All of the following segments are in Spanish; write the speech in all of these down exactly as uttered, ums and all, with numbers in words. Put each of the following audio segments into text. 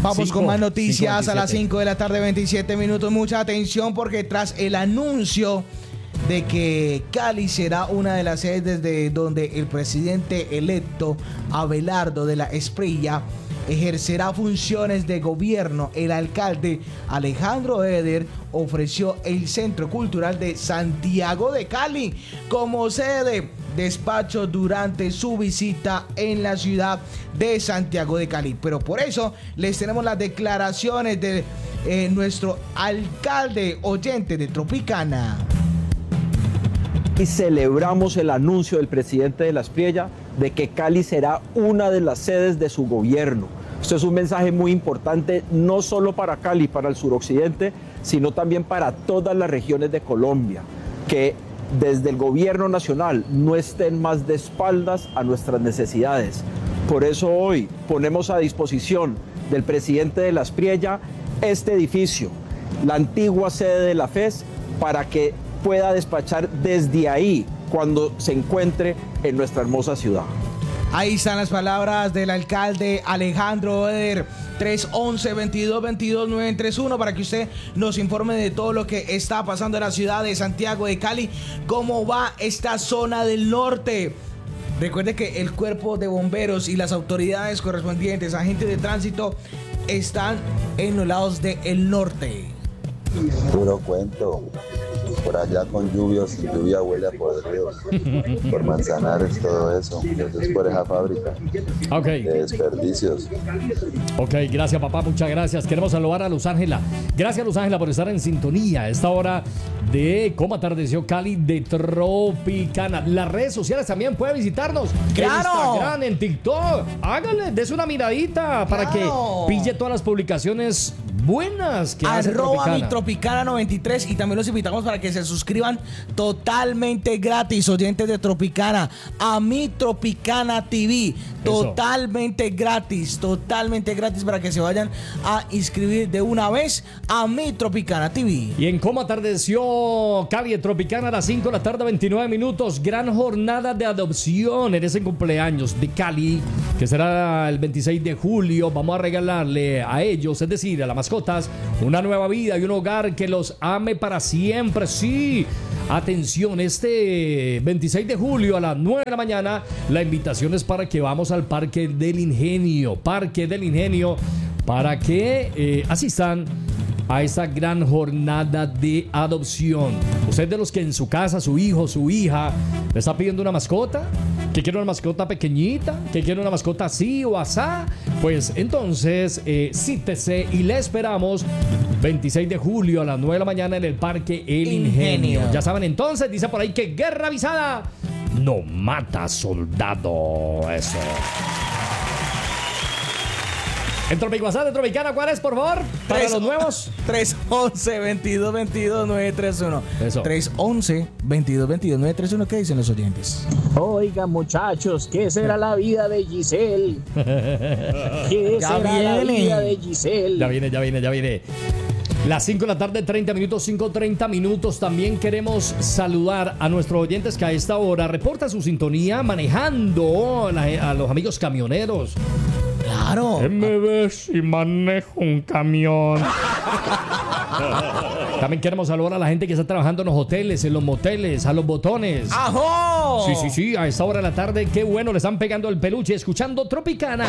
Vamos cinco, con más noticias cinco a las cinco de la tarde, veintisiete minutos. Mucha atención porque tras el anuncio de que Cali será una de las sedes desde donde el presidente electo Abelardo de la Espriella ejercerá funciones de gobierno, el alcalde Alejandro Eder ofreció el Centro Cultural de Santiago de Cali como sede despacho durante su visita en la ciudad de Santiago de Cali. Pero por eso les tenemos las declaraciones de eh, nuestro alcalde oyente de Tropicana. Y celebramos el anuncio del presidente de la Espriella de que Cali será una de las sedes de su gobierno. Esto es un mensaje muy importante, no solo para Cali, para el suroccidente, sino también para todas las regiones de Colombia, que desde el gobierno nacional no estén más de espaldas a nuestras necesidades. Por eso hoy ponemos a disposición del presidente de la Espriella este edificio, la antigua sede de la F E S, para que pueda despachar desde ahí cuando se encuentre en nuestra hermosa ciudad. Ahí están las palabras del alcalde Alejandro Eder. Tres once, veintidós veintidós, nueve treinta y uno para que usted nos informe de todo lo que está pasando en la ciudad de Santiago de Cali. Cómo va esta zona del norte. Recuerde que el cuerpo de bomberos y las autoridades correspondientes, agentes de tránsito, están en los lados del norte. Puro cuento. Por allá con lluvia, sin lluvia huele a podridos. Por Manzanares, todo eso. Eso es por esa fábrica okay. de desperdicios. Ok, gracias papá, muchas gracias. Queremos saludar a Luz Ángela. Gracias Luz Ángela por estar en sintonía a esta hora de Cómo Atardeció Cali de Tropicana. Las redes sociales también puede visitarnos. ¡Claro! En Instagram, en TikTok. Hágale, des una miradita para ¡Claro! que pille todas las publicaciones buenas que hace Arroba Tropicana. mi Tropicana noventa y tres y también los invitamos para que se suscriban totalmente gratis, oyentes de Tropicana, a mi Tropicana T V. Totalmente gratis, totalmente gratis para que se vayan a inscribir de una vez a mi Tropicana T V. Y en Cómo Atardeció Cali de Tropicana a las cinco de la tarde, veintinueve minutos. Gran jornada de adopción en ese cumpleaños de Cali, que será el veintiséis de julio. Vamos a regalarle a ellos, es decir, a las mascotas, una nueva vida y un hogar que los ame para siempre. Sí, atención, este veintiséis de julio a las nueve de la mañana, la invitación es para que vamos al Parque del Ingenio. Parque del Ingenio, para que eh, asistan a esta gran jornada de adopción. Usted de los que en su casa, su hijo, su hija, le está pidiendo una mascota, que quiere una mascota pequeñita, que quiere una mascota así o asá, pues entonces eh, cítese y le esperamos veintiséis de julio a las nueve de la mañana en el Parque El Ingenio. Ingenio. Ya saben entonces, dice por ahí que guerra avisada no mata soldado. Eso. En Tropicana, de Tropicana, ¿cuál es, por favor? Para Tres- los nuevos. tres once, veintidós veintidós, nueve treinta y uno. Eso. tres once, veintidós veintidós, nueve treinta y uno. ¿Qué dicen los oyentes? Oiga, muchachos, ¿qué será la vida de Giselle? ¿Qué Ya será la viene. vida de Giselle? Ya viene, ya viene, ya viene. Las cinco de la tarde, treinta minutos, cinco treinta minutos. También queremos saludar a nuestros oyentes que a esta hora reportan su sintonía manejando, a, la- a los amigos camioneros. Claro. Me ves y manejo un camión. También queremos saludar a la gente que está trabajando en los hoteles, en los moteles, a los botones. ¡Ajo! Sí, sí, sí, a esta hora de la tarde, qué bueno, le están pegando el peluche, escuchando Tropicana.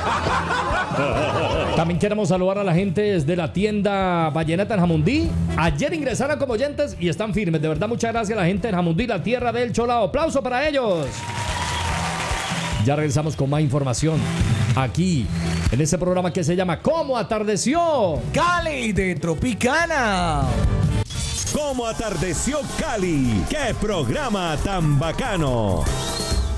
También queremos saludar a la gente desde la tienda Vallenata en Jamundí. Ayer ingresaron como oyentes y están firmes. De verdad, muchas gracias a la gente en Jamundí, la tierra del Cholao. Aplauso para ellos. Ya regresamos con más información aquí en este programa que se llama ¿Cómo Atardeció Cali de Tropicana. ¿Cómo atardeció Cali? ¡Qué programa tan bacano!